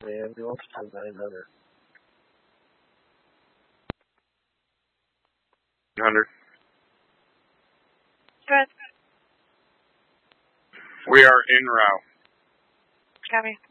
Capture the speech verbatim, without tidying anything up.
the ambulance to nine hundred. one hundred. Good. We are en route. Copy.